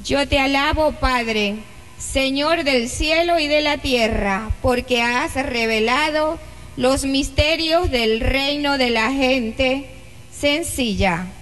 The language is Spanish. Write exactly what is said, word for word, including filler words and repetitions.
Yo te alabo, Padre, Señor del cielo y de la tierra, porque has revelado los misterios del reino de la gente sencilla.